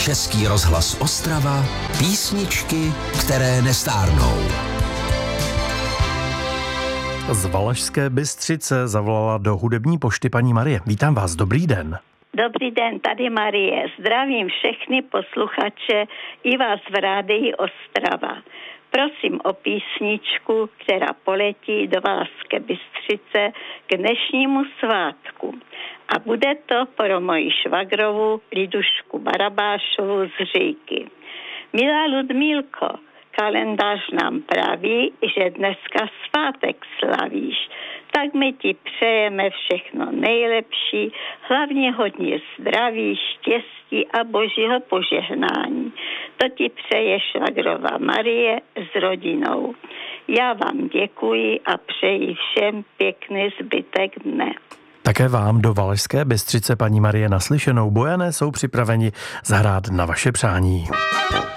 Český rozhlas Ostrava, písničky, které nestárnou. Z Valašské Bystřice zavolala do hudební pošty paní Marie. Vítám vás, dobrý den. Dobrý den, tady Marie. Zdravím všechny posluchače i vás v Rádii Ostrava. Prosím o písničku, která poletí do Valašské Bystřice k dnešnímu svátku. A bude to pro moji švagrovu Lidušku Barabášovu z Říky. Milá Ludmílko, kalendář nám praví, že dneska svátek slavíš. Tak my ti přejeme všechno nejlepší, hlavně hodně zdraví, štěstí a božího požehnání. To ti přeje švagrova Marie s rodinou. Já vám děkuji a přeji všem pěkný zbytek dne. Také vám do Valašské Bystřice, paní Marie, naslyšenou. Bojané jsou připraveni zahrát na vaše přání.